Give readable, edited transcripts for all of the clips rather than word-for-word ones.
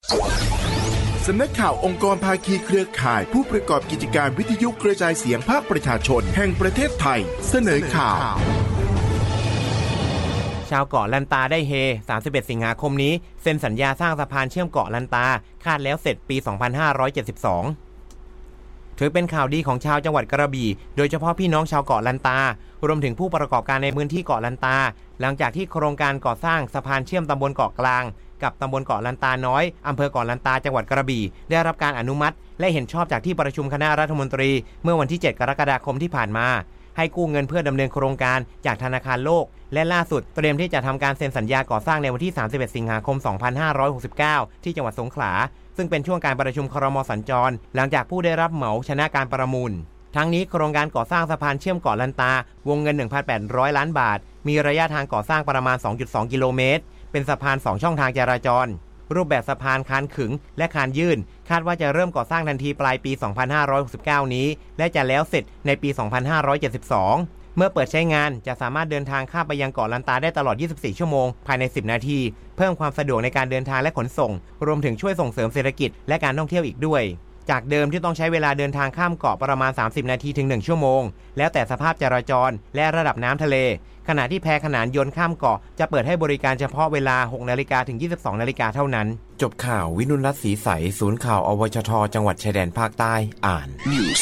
สำนักข่าวองค์กรภาคีเครือข่ายผู้ประกอบกิจการวิทยุกระจายเสียงภาคประชาชนแห่งประเทศไทยเสนอข่าวชาวเกาะลันตาได้เฮ31 สิงหาคมนี้เซ็นสัญญาสร้างสะพานเชื่อมเกาะลันตาคาดแล้วเสร็จปี 2572ถือเป็นข่าวดีของชาวจังหวัดกระบี่โดยเฉพาะพี่น้องชาวเกาะลันตารวมถึงผู้ประกอบการในพื้นที่เกาะลันตาหลังจากที่โครงการก่อสร้างสะพานเชื่อมตำบลเกาะกลางกับตำบลเกาะลันตาน้อยอำเภอเกาะลันตาจังหวัดกระบี่ได้รับการอนุมัติและเห็นชอบจากที่ประชุมคณะรัฐมนตรีเมื่อวันที่ 7 กรกฎาคมที่ผ่านมาให้กู้เงินเพื่อดำเนินโครงการจากธนาคารโลกและล่าสุดเตรียมที่จะทำการเซ็นสัญญาก่อสร้างในวันที่ 31 สิงหาคม 2569 ที่จังหวัดสงขลาซึ่งเป็นช่วงการประชุมครม.สัญจรหลังจากผู้ได้รับเหมาชนะการประมูลทั้งนี้โครงการก่อสร้างสะพานเชื่อมเกาะลันตาวงเงิน 1,800 ล้านบาทมีระยะทางก่อสร้างประมาณ 2.2 กิโลเมตรเป็นสะพาน2ช่องทางจราจรรูปแบบสะพานคานขึงและคานยื่นคาดว่าจะเริ่มก่อสร้างทันทีปลายปี 2569 นี้และจะแล้วเสร็จในปี 2572 เมื่อเปิดใช้งานจะสามารถเดินทางข้ามไปยังเกาะลันตาได้ตลอด 24 ชั่วโมงภายใน 10 นาทีเพิ่มความสะดวกในการเดินทางและขนส่งรวมถึงช่วยส่งเสริมเศรษฐกิจและการท่องเที่ยวอีกด้วยจากเดิมที่ต้องใช้เวลาเดินทางข้ามเกาะประมาณ 30 นาทีถึง 1 ชั่วโมงแล้วแต่สภาพจราจรและระดับน้ำทะเลขณะที่แพขนานยนต์ข้ามเกาะจะเปิดให้บริการเฉพาะเวลา 6 นาฬิกาถึง 22 นาฬิกาเท่านั้นจบข่าววินุรัตน์ศรีใสศูนย์ข่าวอวชทจังหวัดชายแดนภาคใต้อ่าน News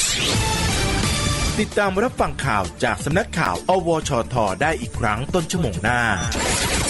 ติดตามรับฟังข่าวจากสำนักข่าวอวชทได้อีกครั้งต้นชั่วโมงหน้า